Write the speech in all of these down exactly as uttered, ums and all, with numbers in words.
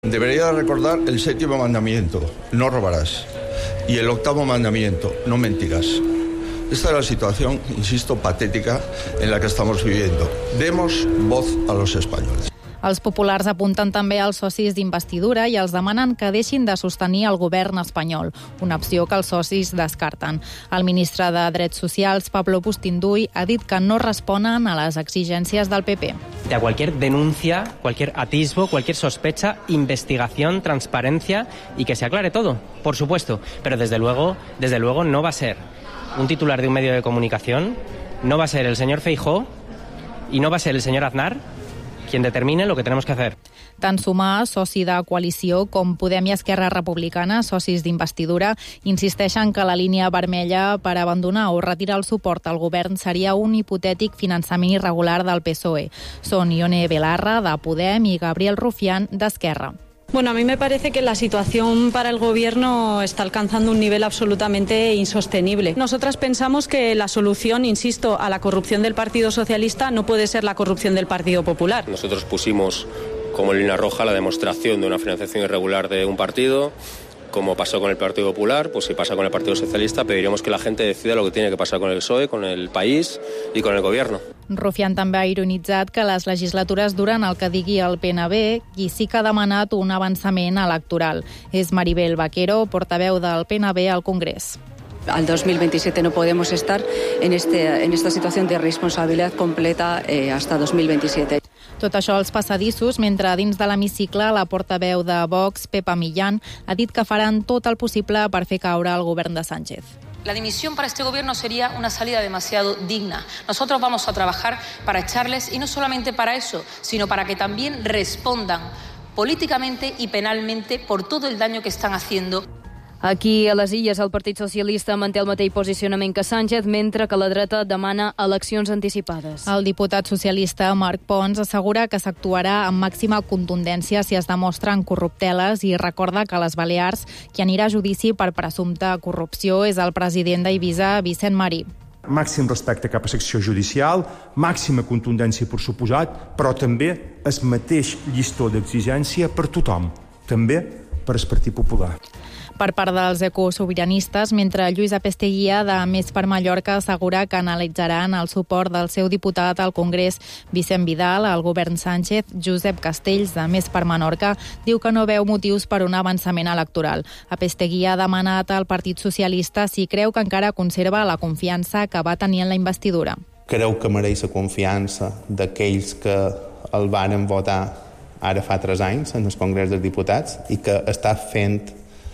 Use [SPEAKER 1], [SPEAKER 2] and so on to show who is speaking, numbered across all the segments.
[SPEAKER 1] debería recordar el séptimo mandamiento, no robarás, y el octavo mandamiento, no mentirás. Esta es la situación, insisto, patética en la que estamos viviendo. Demos voz a los españoles.
[SPEAKER 2] Els populars apunten també als socis d'investidura i els demanen que deixin de sostenir el govern espanyol, una opció que els socis descarten. El ministre de Drets Socials, Pablo Bustinduy, ha dit que no responen a les exigències del P P.
[SPEAKER 3] De cualquier denuncia, cualquier atisbo, cualquier sospecha, investigación, transparencia y que se aclare todo, por supuesto. Pero desde luego, desde luego no va a ser un titular de un medio de comunicación, no va a ser el señor Feijóo y no va a ser el señor Aznar quien determine lo que tenemos que hacer.
[SPEAKER 2] Tant Sumar, soci de coalició, com Podem i Esquerra Republicana, socis d'investidura, insisteixen que la línia vermella per abandonar o retirar el suport al govern seria un hipotètic finançament irregular del P S O E. Són Ione Belarra, de Podem, i Gabriel Rufián, d'Esquerra.
[SPEAKER 4] Bueno, a mí me parece que la situación para el Gobierno está alcanzando un nivel absolutamente insostenible. Nosotras pensamos que la solución, insisto, a la corrupción del Partido Socialista no puede ser la corrupción del Partido Popular.
[SPEAKER 5] Nosotros pusimos como línea roja la demostración de una financiación irregular de un partido. Como pasó con el Partido Popular, pues si pasa con el Partido Socialista, pediremos que la gente decida lo que tiene que pasar con el P S O E, con el país y con el gobierno.
[SPEAKER 2] Rufián també ha ironitzat que les legislatures duren el que digui el P N B i sí que ha demanat un avançament electoral. És Maribel Vaquero, portaveu del P N B al Congrés.
[SPEAKER 6] Al dos mil veintisiete no podemos estar en, este, en esta situación de responsabilidad completa eh, hasta dos mil veintisiete.
[SPEAKER 2] Tot això als passadissos, mentre dins de l'hemicicle la portaveu de Vox, Pepa Millán, ha dit que faran tot el possible per fer caure el govern de Sánchez.
[SPEAKER 7] La dimisión para este gobierno sería una salida demasiado digna. Nosotros vamos a trabajar para echarles, y no solamente para eso, sino para que también respondan políticamente y penalmente por todo el daño que están haciendo.
[SPEAKER 8] Aquí a les Illes el Partit Socialista manté el mateix posicionament que Sánchez, mentre que la dreta demana eleccions anticipades.
[SPEAKER 2] El diputat socialista Marc Pons assegura que s'actuarà amb màxima contundència si es demostren corrupteles i recorda que a les Balears qui anirà a judici per presumpta corrupció és el president d'Eivissa, Vicent Marí.
[SPEAKER 9] Màxim respecte cap a secció judicial, màxima contundència per suposat, però també el mateix llistó d'exigència per tothom, també per al Partit Popular.
[SPEAKER 2] Per part dels ecosobiranistes, mentre Lluís Apesteguia, de Més per Mallorca, assegura que analitzaran el suport del seu diputat al Congrés, Vicent Vidal, al govern Sánchez. Josep Castells, de Més per Menorca, diu que no veu motius per un avançament electoral. Apesteguia ha demanat al Partit Socialista si creu que encara conserva la confiança que va tenir en la investidura.
[SPEAKER 10] Creu que mereix la confiança d'aquells que el varen votar ara fa tres anys en el Congrés dels Diputats i que està fent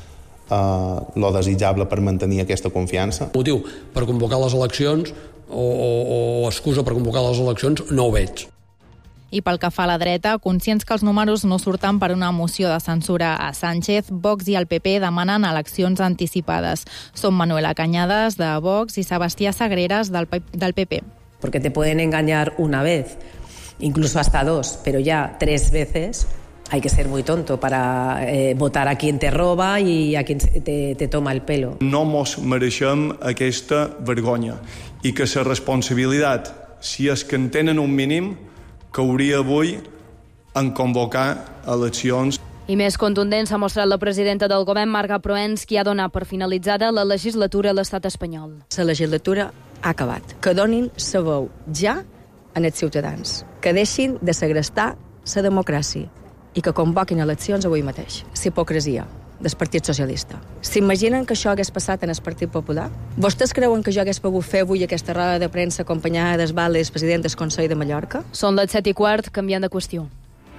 [SPEAKER 10] Uh, lo desitjable per mantenir aquesta confiança.
[SPEAKER 11] Motiu per convocar les eleccions o, o, o excusa per convocar les eleccions no ho veig.
[SPEAKER 2] I pel que fa a la dreta, conscients que els números no surten per una moció de censura a Sánchez, Vox i el P P demanen eleccions anticipades. Són Manuela Cañadas, de Vox, i Sebastià Sagreras, del, del P P.
[SPEAKER 12] Porque te pueden engañar una vez, incluso hasta dos, pero ya tres veces. Hay que ser muy tonto para eh, votar a quien te roba y a quien te, te toma el pelo.
[SPEAKER 13] No mos mereixem aquesta vergonya i que la responsabilitat, si és que en tenen un mínim, cauria avui en convocar eleccions.
[SPEAKER 8] I més contundent s'ha mostrat la presidenta del govern, Marga Proens, qui ha donat per finalitzada la legislatura a l'estat espanyol.
[SPEAKER 6] La legislatura ha acabat. Que donin sa veu ja en els ciutadans. Que deixin de segrestar la democràcia i que convoquin eleccions avui mateix. La hipocresia del Partit Socialista. S'imaginen que això hagués passat en el Partit Popular? Vostès creuen que jo hagués pogut fer avui aquesta roda de premsa acompanyada del Vales, president del Consell de Mallorca?
[SPEAKER 8] Són les set i quart, canviant de qüestió.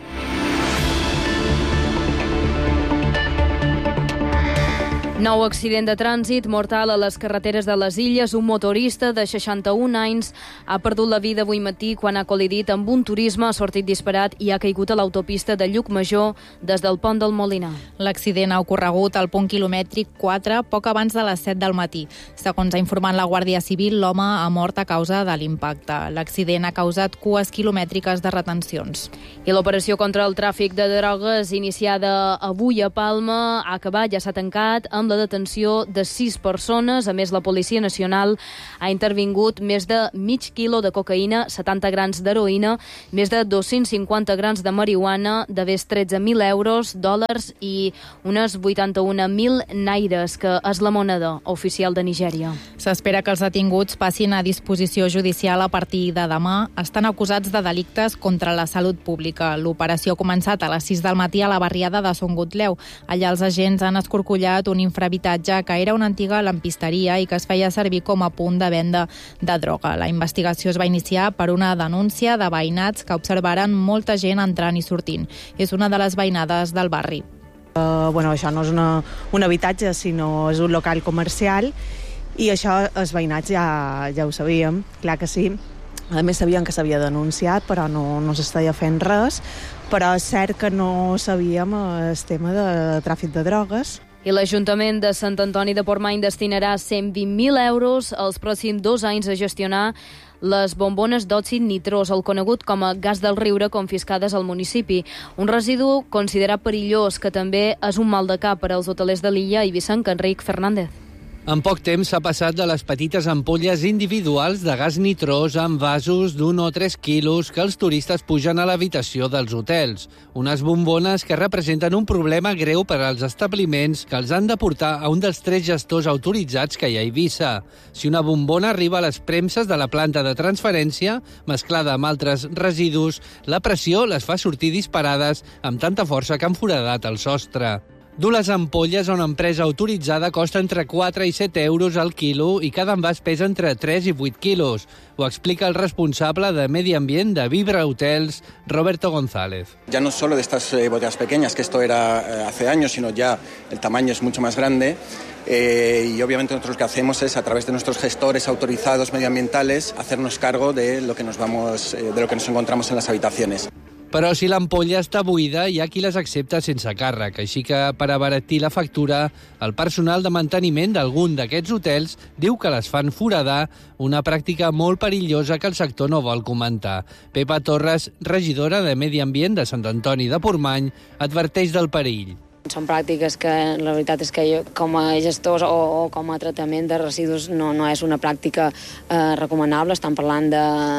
[SPEAKER 8] Nou accident de trànsit mortal a les carreteres de les Illes. Un motorista de seixanta-un anys ha perdut la vida avui matí quan ha col·lidit amb un turisme, ha sortit disparat i ha caigut a l'autopista de Llucmajor des del pont del Molinar. L'accident ha ocorregut al punt quilomètric quatre poc abans de les set del matí. Segons ha informat la Guàrdia Civil, l'home ha mort a causa de l'impacte. L'accident ha causat cues quilomètriques de retencions. I l'operació contra el tràfic de drogues iniciada avui a Palma ha acabat, ja s'ha tancat, amb la la detenció de sis persones. A més, la Policia Nacional ha intervingut més de mig quilo de cocaïna, setanta grans d'heroïna, més de dos-cents cinquanta grans de marihuana, de més tretze mil euros, dòlars i unes vuitanta-un mil naires, que és la moneda oficial de Nigèria.
[SPEAKER 2] S'espera que els detinguts passin a disposició judicial a partir de demà. Estan acusats de delictes contra la salut pública. L'operació ha començat a les sis del matí a la barriada de Son Gotleu. Allà els agents han escorcollat un infrahabitatge que era una antiga lampisteria i que es feia servir com a punt de venda de droga. La investigació es va iniciar per una denúncia de veïnats que observaren molta gent entrant i sortint. És una de les veïnades del barri.
[SPEAKER 14] Uh, bueno, això no és una, un habitatge, sinó és un local comercial, i això els veïnats ja, ja ho sabíem, clar que sí. A més, sabien que s'havia denunciat, però no, no s'estava fent res. Però és cert que no sabíem el tema de tràfic de drogues.
[SPEAKER 8] I l'Ajuntament de Sant Antoni de Portmany destinarà cent vint mil euros els pròxims dos anys a gestionar les bombones d'òxid nitrós, el conegut com a gas del riure, confiscades al municipi. Un residu considerat perillós, que també és un mal de cap per als hotelers de l'illa i Vicent Enric Fernández.
[SPEAKER 15] En poc temps s'ha passat de les petites ampolles individuals de gas nitrós en vasos d'un o tres quilos que els turistes pugen a l'habitació dels hotels. Unes bombones que representen un problema greu per als establiments que els han de portar a un dels tres gestors autoritzats que hi ha a Eivissa. Si una bombona arriba a les premses de la planta de transferència, mesclada amb altres residus, la pressió les fa sortir disparades amb tanta força que han foradat el sostre. Dur les ampolles a una empresa autoritzada costa entre quatre i set euros al quilo i cada envàs pesa entre tres i vuit quilos. Ho explica el responsable de Medi Ambient de Vibra Hotels, Roberto González.
[SPEAKER 16] Ya no solo de estas eh, botellas pequeñas, que esto era eh, hace años, sino ya el tamaño es mucho más grande. Eh, y obviamente nosotros lo que hacemos es, a través de nuestros gestores autorizados medioambientales, hacernos cargo de lo que nos vamos, eh, de lo que nos encontramos en las habitaciones.
[SPEAKER 15] Però si l'ampolla està buida, hi ha qui les accepta sense càrrec. Així que, per abaratir la factura, el personal de manteniment d'algun d'aquests hotels diu que les fan foradar, una pràctica molt perillosa que el sector no vol comentar. Pepa Torres, regidora de Medi Ambient de Sant Antoni de Portmany, adverteix del perill.
[SPEAKER 17] Són pràctiques que la veritat és que jo, com a gestors o, o com a tractament de residus no, no és una pràctica eh, recomanable. Estan parlant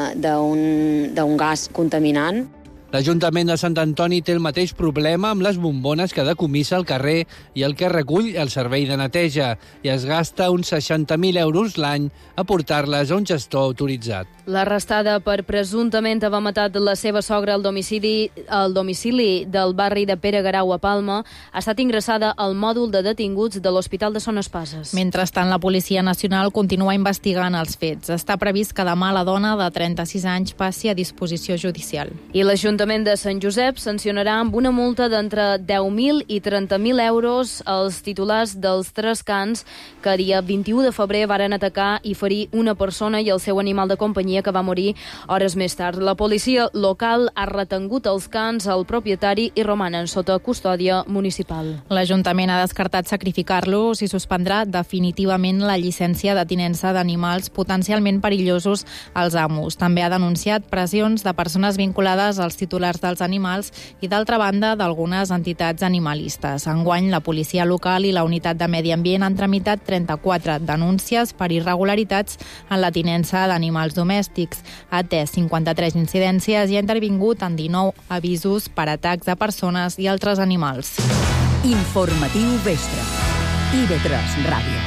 [SPEAKER 17] d'un gas contaminant.
[SPEAKER 15] L'Ajuntament de Sant Antoni té el mateix problema amb les bombones que decomissa al carrer i el que recull el servei de neteja, i es gasta uns seixanta mil euros l'any a portar-les a un gestor autoritzat.
[SPEAKER 8] L'arrestada per presumptament haver matat la seva sogra al domicili, al domicili del barri de Pere Garau a Palma ha estat ingressada al mòdul de detinguts de l'Hospital de Son Espases.
[SPEAKER 2] Mentrestant, la Policia Nacional continua investigant els fets. Està previst que demà la dona de trenta-sis anys passi a disposició judicial.
[SPEAKER 8] I l'Ajuntament de Sant Josep sancionarà amb una multa d'entre deu mil i trenta mil euros els titulars dels tres cans que dia vint-i-u de febrer varen atacar i ferir una persona i el seu animal de companyia, que va morir hores més tard. La policia local ha retengut els cans al propietari i romanen sota custòdia municipal.
[SPEAKER 2] L'Ajuntament ha descartat sacrificar-los i suspendrà definitivament la llicència de tinença d'animals potencialment perillosos als amos. També ha denunciat pressions de persones vinculades als titulars dels animals i, d'altra banda, d'algunes entitats animalistes. Enguany, la policia local i la unitat de Medi Ambient han tramitat trenta-quatre denúncies per irregularitats en la tinença d'animals domèstics. Ha atès cinquanta-tres incidències i ha intervingut en dinou avisos per atacs a persones i altres animals.
[SPEAKER 18] Informatiu Vespre. I V tres Ràdio.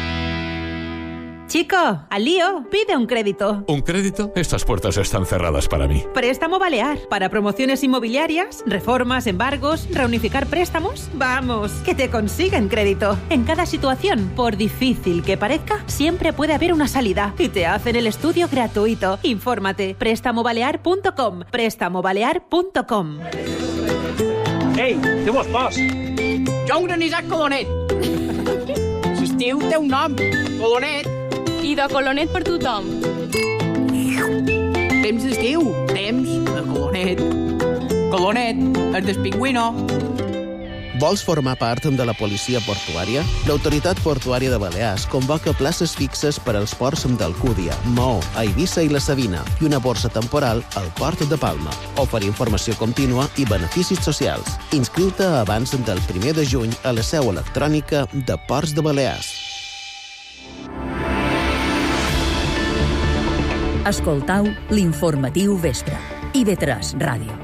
[SPEAKER 19] Chico, al lío, pide un crédito.
[SPEAKER 20] ¿Un crédito? Estas puertas están cerradas para mí.
[SPEAKER 19] Préstamo Balear. Para promociones inmobiliarias, reformas, embargos, reunificar préstamos. Vamos, que te consiguen crédito. En cada situación, por difícil que parezca, siempre puede haber una salida. Y te hacen el estudio gratuito. Infórmate. préstamo balear punto com. préstamo balear punto com.
[SPEAKER 21] Ei, què vos fas? Jo un anisat colonet. L'estiu té un nom. Colonet.
[SPEAKER 22] I de colonet per tothom.
[SPEAKER 21] Temps d'estiu, temps de colonet. Colonet, el del pingüino.
[SPEAKER 1] Vols formar part de la policia portuària? L'Autoritat Portuària de Balears convoca places fixes per als ports d'Alcúdia, Maó, Eivissa i la Sabina i una borsa temporal al Port de Palma. Oferir informació contínua i beneficis socials. Inscriu-te abans del primer de juny a la seu electrònica de Ports de Balears.
[SPEAKER 18] Escoltau l'informatiu vespre. I ve tres Ràdio.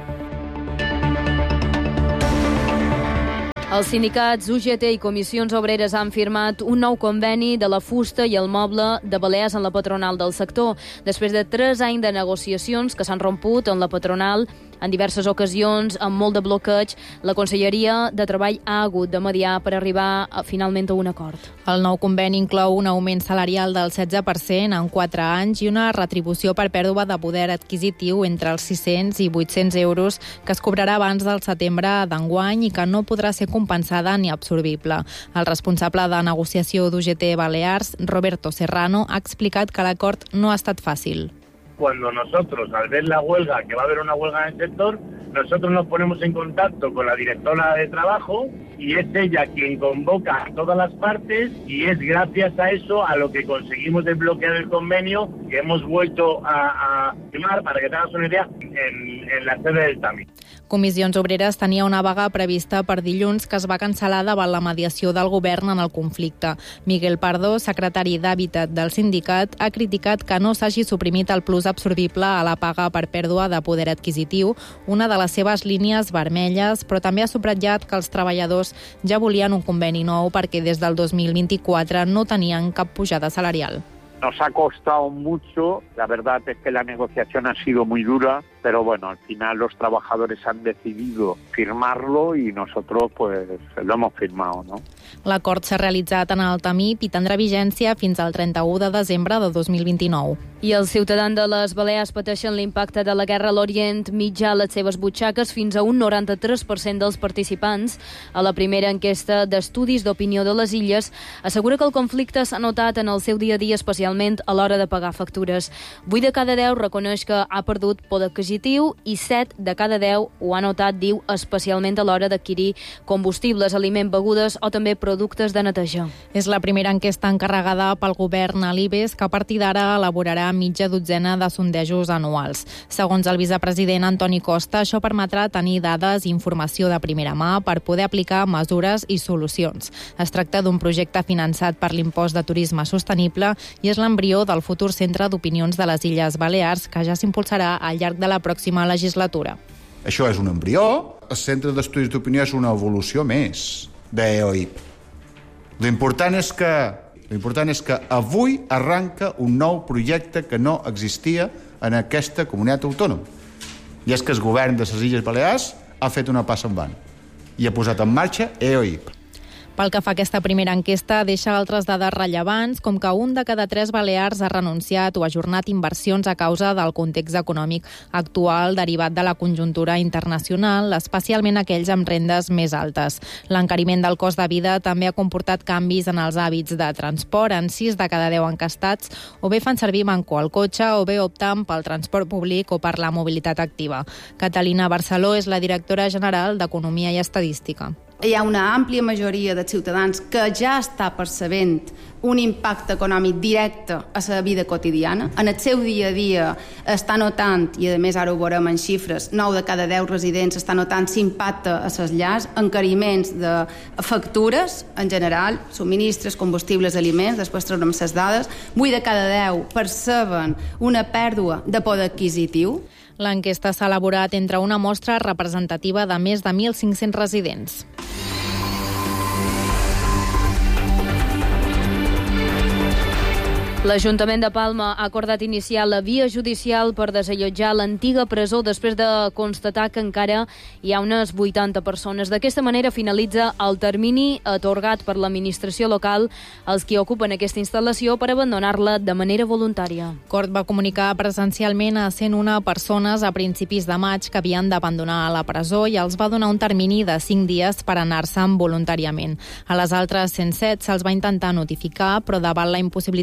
[SPEAKER 8] Els sindicats U G T i Comissions Obreres han firmat un nou conveni de la fusta i el moble de Balears en la patronal del sector. Després de tres anys de negociacions que s'han romput en la patronal en diverses ocasions, amb molt de bloqueig, la Conselleria de Treball ha hagut de mediar per arribar a, finalment a un acord.
[SPEAKER 2] El nou conveni inclou un augment salarial del setze per cent en quatre anys i una retribució per pèrdua de poder adquisitiu entre els sis-cents i vuit-cents euros que es cobrarà abans del setembre d'enguany i que no podrà ser compensada ni absorbible. El responsable de negociació d'U G T Balears, Roberto Serrano, ha explicat que l'acord no ha estat fàcil.
[SPEAKER 3] Cuando nosotros, al ver la huelga, que va a haber una huelga en el sector, nosotros nos ponemos en contacto con la directora de trabajo y es ella quien convoca a todas las partes y es gracias a eso a lo que conseguimos desbloquear el convenio que hemos vuelto a, a firmar, para que tengas una idea, en, en la sede del T A M I.
[SPEAKER 2] Comissions Obreres tenia una vaga prevista per dilluns que es va cancel·lar davant la mediació del govern en el conflicte. Miguel Pardo, secretari d'Hàbitat del sindicat, ha criticat que no s'hagi suprimit el plus absorbible a la paga per pèrdua de poder adquisitiu, una de les seves línies vermelles, però també ha subratllat que els treballadors ja volien un conveni nou perquè des del dos mil vint-i-quatre no tenien cap pujada salarial.
[SPEAKER 23] Nos ha costado mucho, la verdad es que la negociación ha sido muy dura, pero bueno, al final los trabajadores han decidido firmarlo y nosotros pues lo hemos firmado, ¿no?
[SPEAKER 2] L'acord s'ha realitzat en el T A M I i tindrà vigència fins al trenta-u de desembre de dos mil vint-i-nou.
[SPEAKER 8] I els ciutadans de les Balears pateixen l'impacte de la guerra a l'Orient Mitjà a les seves butxaques. Fins a un noranta-tres per cent dels participants a la primera enquesta d'estudis d'opinió de les illes assegura que el conflicte s'ha notat en el seu dia a dia, especialment a l'hora de pagar factures. vuit de cada deu reconeix que ha perdut poder adquisitiu i set de cada deu ho ha notat, diu, especialment a l'hora d'adquirir combustibles, aliments, begudes o també productes de neteja.
[SPEAKER 2] És la primera enquesta encarregada pel govern a l'I B E S, que a partir d'ara elaborarà mitja dotzena de sondejos anuals. Segons el vicepresident Antoni Costa, això permetrà tenir dades i informació de primera mà per poder aplicar mesures i solucions. Es tracta d'un projecte finançat per l'impost de turisme sostenible i és l'embrió del futur centre d'opinions de les Illes Balears, que ja s'impulsarà al llarg de la pròxima legislatura.
[SPEAKER 24] Això és un embrió. El centre d'estudis d'opinió és una evolució més d'E O I P. L'important és que L'important és que avui arranca un nou projecte que no existia en aquesta comunitat autònoma. I és que el govern de les Illes Balears ha fet una passa endavant i ha posat en marxa E O I P.
[SPEAKER 2] Pel que fa a aquesta primera enquesta, deixa altres dades rellevants, com que un de cada tres balears ha renunciat o ajornat inversions a causa del context econòmic actual derivat de la conjuntura internacional, especialment aquells amb rendes més altes. L'encariment del cost de vida també ha comportat canvis en els hàbits de transport. En sis de cada deu encastats o bé fan servir manco el cotxe o bé opten pel transport públic o per la mobilitat activa. Catalina Barceló és la directora general d'Economia i Estadística.
[SPEAKER 25] Hi ha una àmplia majoria de ciutadans que ja està percebent un impacte econòmic directe a la vida quotidiana. En el seu dia a dia està notant, i a més ara ho veurem en xifres, nou de cada deu residents està notant l'impacte a les llars, encariments de factures en general, subministres, combustibles, aliments, després traurem les dades. vuit de cada deu perceben una pèrdua de poder adquisitiu.
[SPEAKER 2] L'enquesta s'ha elaborat entre una mostra representativa de més de mil cinc-cents residents.
[SPEAKER 8] L'Ajuntament de Palma ha acordat iniciar la via judicial per desallotjar l'antiga presó després de constatar que encara hi ha unes vuitanta persones. D'aquesta manera finalitza el termini atorgat per l'administració local als qui ocupen aquesta instal·lació per abandonar-la de manera voluntària.
[SPEAKER 2] Cort va comunicar presencialment a cent una persones a principis de maig que havien d'abandonar la presó i els va donar un termini de cinc dies per anar-se'n voluntàriament. A les altres cent set se'ls va intentar notificar, però davant la impossibilitat de contactar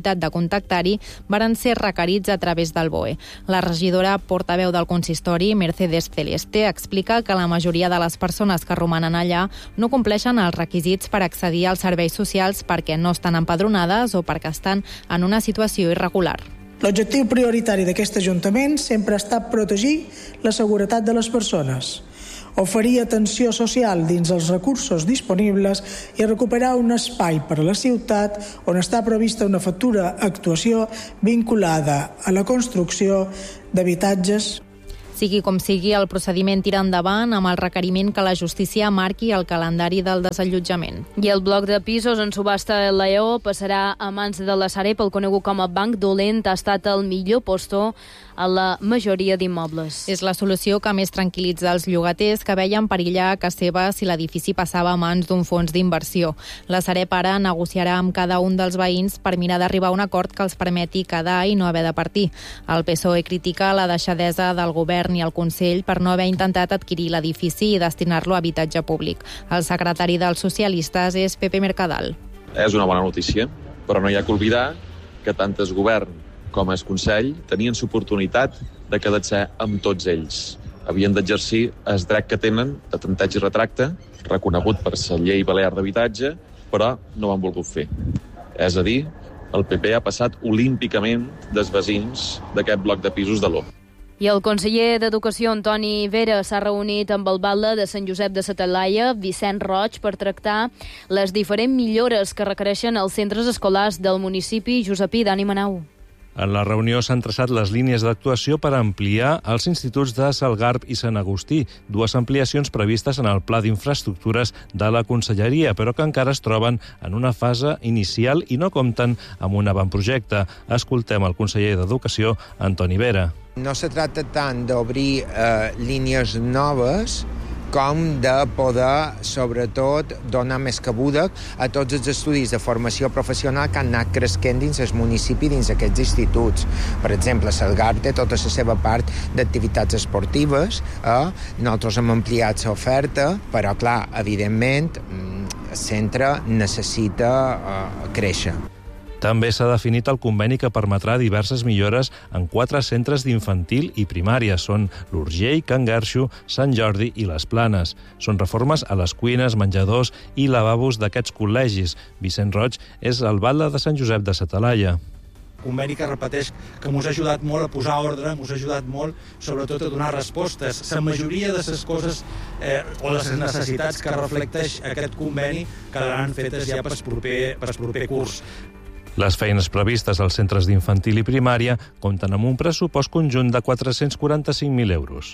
[SPEAKER 2] contactar-hi varen ser requerits a través del B O E. La regidora portaveu del consistori, Mercedes Celeste, explica que la majoria de les persones que romanen allà no compleixen els requisits per accedir als serveis socials perquè no estan empadronades o perquè estan en una situació irregular.
[SPEAKER 4] L'objectiu prioritari d'aquest Ajuntament sempre ha estat protegir la seguretat de les persones, oferir atenció social dins els recursos disponibles i recuperar un espai per a la ciutat on està prevista una futura actuació vinculada a la construcció d'habitatges.
[SPEAKER 2] Sigui com sigui, el procediment tira endavant amb el requeriment que la justícia marqui el calendari del desallotjament.
[SPEAKER 8] I el bloc de pisos en subhasta El Lleó passarà a mans de la Sareb. El conegut com a Banc Dolent ha estat el millor postor a la majoria d'immobles.
[SPEAKER 2] És la solució que més tranquil·litza els llogaters que veien perillar a casa seva si l'edifici passava a mans d'un fons d'inversió. La Sareb ara negociarà amb cada un dels veïns per mirar d'arribar a un acord que els permeti quedar i no haver de partir. El P S O E critica la deixadesa del govern i el Consell per no haver intentat adquirir l'edifici i destinar-lo a habitatge públic. El secretari dels socialistes és Pepe Mercadal.
[SPEAKER 5] És una bona notícia, però no hi ha que oblidar que tant el govern com el Consell tenien l'oportunitat de quedar-se amb tots ells. Havien d'exercir el dret que tenen de tanteig i retracte, reconegut per la llei balear d'habitatge, però no ho han volgut fer. És a dir, el P P ha passat olímpicament dels veïns d'aquest bloc de pisos de l'O.
[SPEAKER 8] I el conseller d'Educació, Antoni Vera, s'ha reunit amb el batlle de Sant Josep de sa Talaia, Vicent Roig, per tractar les diferents millores que requereixen els centres escolars del municipi. Josepí, Dani Manau.
[SPEAKER 7] En la reunió s'han traçat les línies d'actuació per ampliar els instituts de Salgarb i Sant Agustí, dues ampliacions previstes en el Pla d'Infraestructures de la Conselleria, però que encara es troben en una fase inicial i no compten amb un avantprojecte. Escoltem el conseller d'Educació, Antoni Vera.
[SPEAKER 9] No se tracta tant d'obrir eh, línies noves com de poder, sobretot, donar més cabuda a tots els estudis de formació professional que han anat creixent dins el municipi, dins aquests instituts. Per exemple, Salgarb té tota la seva part d'activitats esportives. Eh? Nosaltres hem ampliat l'oferta, però, clar, evidentment, el centre necessita eh, créixer.
[SPEAKER 7] També s'ha definit el conveni que permetrà diverses millores en quatre centres d'infantil i primària. Són l'Urgell, Can Guerxo, Sant Jordi i les Planes. Són reformes a les cuines, menjadors i lavabos d'aquests col·legis. Vicent Roig és el batlle de Sant Josep de sa Talaia.
[SPEAKER 10] Conveni que repeteix que mos ha ajudat molt a posar ordre, mos ha ajudat molt sobretot a donar respostes. La majoria de les coses eh, o les necessitats que reflecteix aquest conveni quedaran fetes ja per proper, per proper curs.
[SPEAKER 7] Les feines previstes als centres d'infantil i primària compten amb un pressupost conjunt de quatre-cents quaranta-cinc mil euros.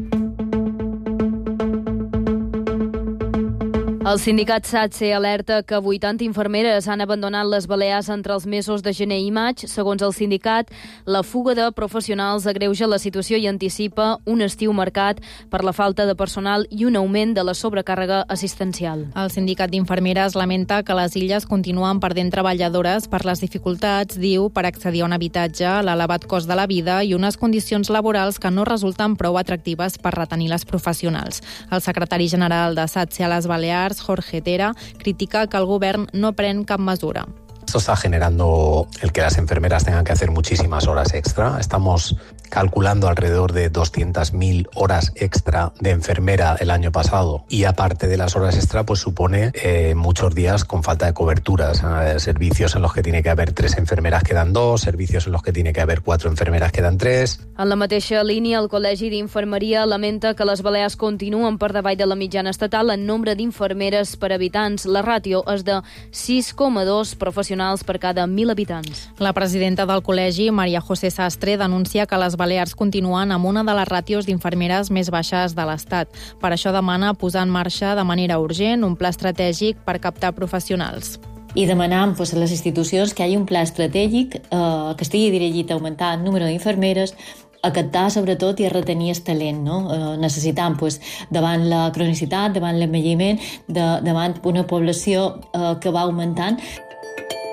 [SPEAKER 8] El sindicat SATSE alerta que vuitanta infermeres han abandonat les Balears entre els mesos de gener i maig. Segons el sindicat, la fuga de professionals agreuja la situació i anticipa un estiu marcat per la falta de personal i un augment de la sobrecàrrega assistencial.
[SPEAKER 2] El sindicat d'infermeres lamenta que les illes continuen perdent treballadores per les dificultats, diu, per accedir a un habitatge, l'elevat cost de la vida i unes condicions laborals que no resulten prou atractives per retenir les professionals. El secretari general de SATSE a les Balears, Jorge Tera, critica que el govern no pren cap mesura.
[SPEAKER 26] Esto está generando el que las enfermeras tengan que hacer muchísimas horas extra. Estamos calculando alrededor de doscientas mil horas extra de enfermera el año pasado. Y aparte de las horas extra, pues supone eh, muchos días con falta de coberturas. Eh, servicios en los que tiene que haber tres enfermeras quedan dos, servicios en los que tiene que haber cuatro enfermeras quedan tres.
[SPEAKER 8] En la mateixa línia, el Col·legi d'Infermeria lamenta que les Balears continuen per davall de la mitjana estatal en nombre d'infermeres per habitants. La ràtio és de sis coma dos professionals per cada mil habitants.
[SPEAKER 2] La presidenta del col·legi, Maria José Sastre, denuncia que les Balears continuen amb una de les ràtios d'infermeres més baixes de l'Estat. Per això demana posar en marxa de manera urgent un pla estratègic per captar professionals.
[SPEAKER 27] I demanam pues, a les institucions que hi hagi un pla estratègic eh, que estigui dirigit a augmentar el número d'infermeres, a captar sobretot i a retenir el talent. No? Eh, necessitam, pues, davant la cronicitat, davant l'envelliment, de, davant una població eh, que va augmentant,